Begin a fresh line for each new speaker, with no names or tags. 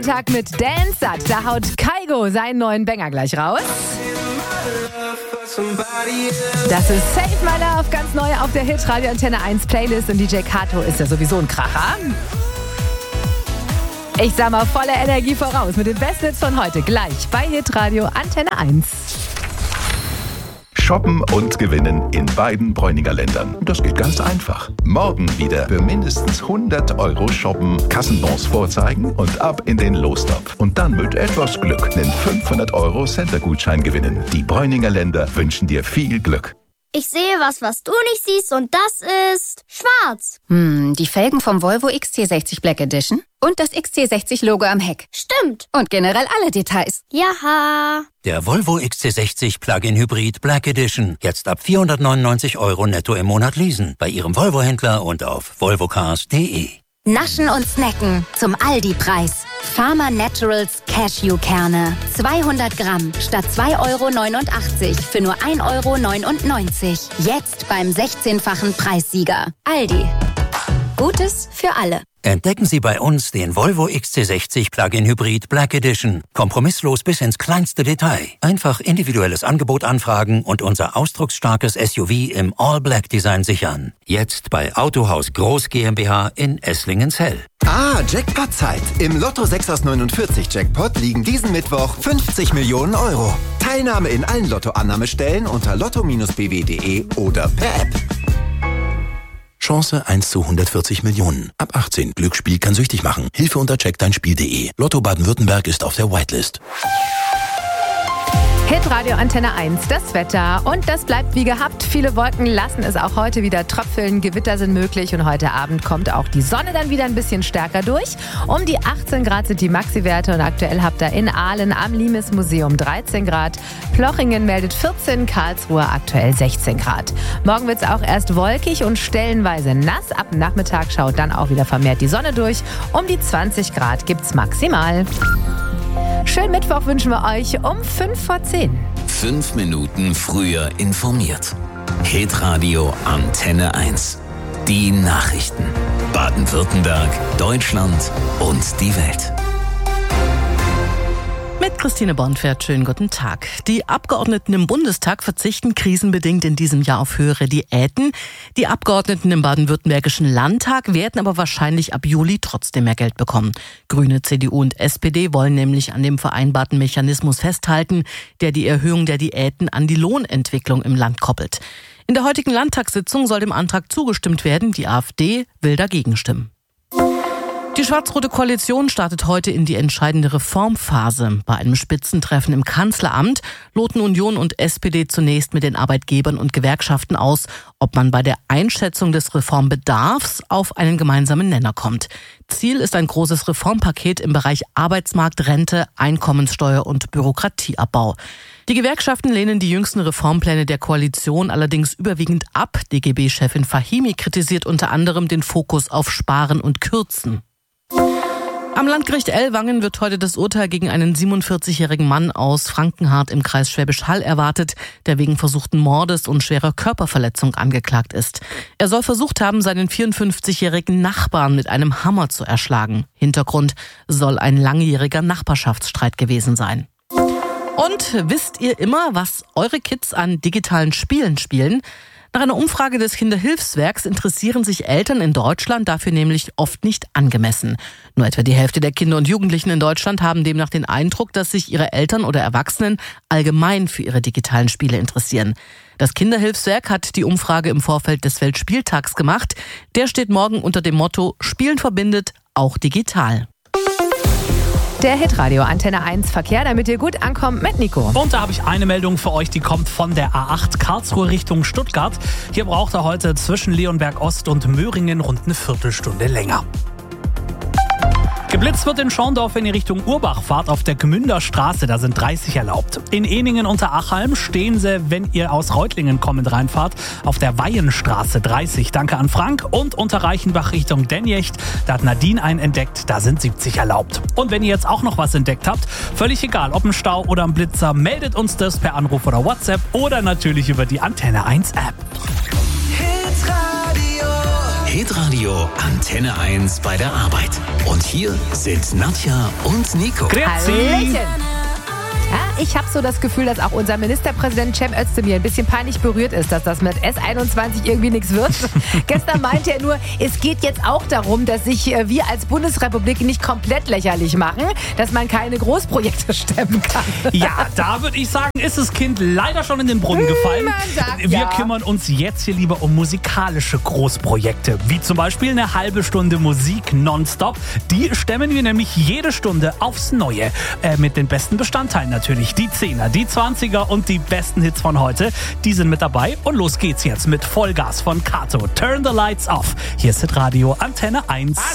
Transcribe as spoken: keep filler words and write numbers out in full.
Tag mit Dance Sat. Da haut Kygo seinen neuen Banger gleich raus. Das ist Save My Love, ganz neu auf der Hitradio Antenne eins Playlist. Und D J Kato ist ja sowieso ein Kracher. Ich sag mal volle Energie voraus mit den besten Hits von heute. Gleich bei Hitradio Antenne eins.
Shoppen und gewinnen in beiden Bräuninger Ländern. Das geht ganz einfach. Morgen wieder für mindestens hundert Euro shoppen, Kassenbons vorzeigen und ab in den Lostopf. Und dann mit etwas Glück einen fünfhundert Euro Center-Gutschein gewinnen. Die Bräuninger Länder wünschen dir viel Glück.
Ich sehe was, was du nicht siehst, und das ist schwarz.
Hm, die Felgen vom Volvo X C sechzig Black Edition und das X C sechzig Logo am Heck.
Stimmt.
Und generell alle Details.
Jaha.
Der Volvo X C sechzig Plug-in Hybrid Black Edition. Jetzt ab vierhundertneunundneunzig Euro netto im Monat leasen. Bei Ihrem Volvo-Händler und auf volvocars punkt de.
Naschen und snacken zum Aldi-Preis. Farmer Naturals Cashew-Kerne. zweihundert Gramm statt zwei Euro neunundachtzig für nur ein Euro neunundneunzig. Jetzt beim sechzehnfachen Preissieger. Aldi. Gutes für alle.
Entdecken Sie bei uns den Volvo X C sechzig Plug-in Hybrid Black Edition. Kompromisslos bis ins kleinste Detail. Einfach individuelles Angebot anfragen und unser ausdrucksstarkes S U V im All-Black-Design sichern. Jetzt bei Autohaus Groß GmbH in Esslingen-Zell.
Ah, Jackpot-Zeit. Im Lotto sechs aus neunundvierzig Jackpot liegen diesen Mittwoch fünfzig Millionen Euro. Teilnahme in allen Lotto-Annahmestellen unter lotto Bindestrich b w punkt de oder per App.
Chance eins zu hundertvierzig Millionen. Ab achtzehn. Glücksspiel kann süchtig machen. Hilfe unter check dein Spiel punkt de. Lotto Baden-Württemberg ist auf der Whitelist.
Hitradio Antenne eins, das Wetter. Und das bleibt wie gehabt. Viele Wolken lassen es auch heute wieder tröpfeln. Gewitter sind möglich und heute Abend kommt auch die Sonne dann wieder ein bisschen stärker durch. Um die achtzehn Grad sind die Maxi-Werte und aktuell habt ihr in Aalen am Limes-Museum dreizehn Grad. Plochingen meldet vierzehn, Karlsruhe aktuell sechzehn Grad. Morgen wird es auch erst wolkig und stellenweise nass. Ab Nachmittag schaut dann auch wieder vermehrt die Sonne durch. Um die zwanzig Grad gibt's maximal. Schönen Mittwoch wünschen wir euch um fünf vor zehn.
Fünf Minuten früher informiert. Hitradio Antenne eins. Die Nachrichten. Baden-Württemberg, Deutschland und die Welt.
Mit Christine Bonfert, schönen guten Tag. Die Abgeordneten im Bundestag verzichten krisenbedingt in diesem Jahr auf höhere Diäten. Die Abgeordneten im baden-württembergischen Landtag werden aber wahrscheinlich ab Juli trotzdem mehr Geld bekommen. Grüne, C D U und S P D wollen nämlich an dem vereinbarten Mechanismus festhalten, der die Erhöhung der Diäten an die Lohnentwicklung im Land koppelt. In der heutigen Landtagssitzung soll dem Antrag zugestimmt werden. Die AfD will dagegen stimmen. Die schwarz-rote Koalition startet heute in die entscheidende Reformphase. Bei einem Spitzentreffen im Kanzleramt loten Union und S P D zunächst mit den Arbeitgebern und Gewerkschaften aus, ob man bei der Einschätzung des Reformbedarfs auf einen gemeinsamen Nenner kommt. Ziel ist ein großes Reformpaket im Bereich Arbeitsmarkt, Rente, Einkommenssteuer und Bürokratieabbau. Die Gewerkschaften lehnen die jüngsten Reformpläne der Koalition allerdings überwiegend ab. D G B-Chefin Fahimi kritisiert unter anderem den Fokus auf Sparen und Kürzen. Am Landgericht Ellwangen wird heute das Urteil gegen einen siebenundvierzigjährigen Mann aus Frankenhardt im Kreis Schwäbisch Hall erwartet, der wegen versuchten Mordes und schwerer Körperverletzung angeklagt ist. Er soll versucht haben, seinen vierundfünfzigjährigen Nachbarn mit einem Hammer zu erschlagen. Hintergrund soll ein langjähriger Nachbarschaftsstreit gewesen sein. Und wisst ihr immer, was eure Kids an digitalen Spielen spielen? Nach einer Umfrage des Kinderhilfswerks interessieren sich Eltern in Deutschland dafür nämlich oft nicht angemessen. Nur etwa die Hälfte der Kinder und Jugendlichen in Deutschland haben demnach den Eindruck, dass sich ihre Eltern oder Erwachsenen allgemein für ihre digitalen Spiele interessieren. Das Kinderhilfswerk hat die Umfrage im Vorfeld des Weltspieltags gemacht. Der steht morgen unter dem Motto Spielen verbindet, auch digital.
Der Hitradio Antenne eins Verkehr, damit ihr gut ankommt mit Nico.
Und da habe ich eine Meldung für euch, die kommt von der A acht Karlsruhe Richtung Stuttgart. Hier braucht er heute zwischen Leonberg Ost und Möhringen rund eine Viertelstunde länger. Geblitzt wird in Schorndorf, wenn ihr Richtung Urbach fahrt, auf der Gmünder Straße, da sind dreißig erlaubt. In Eningen unter Achalm stehen sie, wenn ihr aus Reutlingen kommend reinfahrt, auf der Weihenstraße dreißig. Danke an Frank. Und unter Reichenbach Richtung Denjecht, da hat Nadine einen entdeckt, da sind siebzig erlaubt. Und wenn ihr jetzt auch noch was entdeckt habt, völlig egal, ob ein Stau oder ein Blitzer, meldet uns das per Anruf oder WhatsApp oder natürlich über die Antenne eins App.
Hitradio Antenne eins bei der Arbeit. Und hier sind Nadja und Nico.
Hallöchen. Ja, ich habe so das Gefühl, dass auch unser Ministerpräsident Cem Özdemir ein bisschen peinlich berührt ist, dass das mit S einundzwanzig irgendwie nichts wird. Gestern meinte er nur, es geht jetzt auch darum, dass sich wir als Bundesrepublik nicht komplett lächerlich machen, dass man keine Großprojekte stemmen kann.
Ja, da würde ich sagen, ist das Kind leider schon in den Brunnen gefallen.
Man sagt,
wir
ja.
kümmern uns jetzt hier lieber um musikalische Großprojekte, wie zum Beispiel eine halbe Stunde Musik nonstop. Die stemmen wir nämlich jede Stunde aufs Neue. Äh, mit den besten Bestandteilen natürlich. Die Zehner, die Zwanziger und die besten Hits von heute, die sind mit dabei. Und los geht's jetzt mit Vollgas von Kato. Turn the Lights Off. Hier ist Hitradio Antenne eins.